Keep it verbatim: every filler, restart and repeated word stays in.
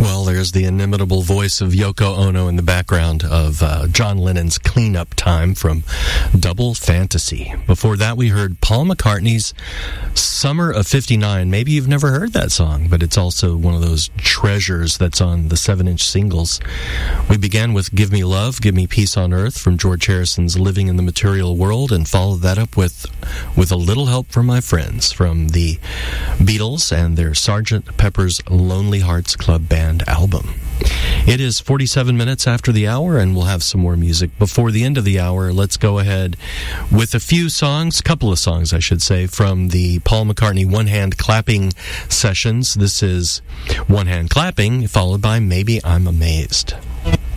Well, there's the inimitable voice of Yoko Ono in the background of uh, John Lennon's Cleanup Time from Double Fantasy. Before that, we heard Paul McCartney's Summer of fifty-nine. Maybe you've never heard that song, but it's also one of those treasures that's on the seven-inch singles. We began with Give Me Love, Give Me Peace on Earth from George Harrison's Living in the Material World, and followed that up with with A Little Help from My Friends from the Beatles and their Sergeant Pepper's Lonely Hearts Club Band album. It is forty-seven minutes after the hour, and we'll have some more music before the end of the hour. Let's go ahead with a few songs, couple of songs, I should say, from the Paul McCartney one-hand clapping sessions. This is One Hand Clapping, followed by Maybe I'm Amazed.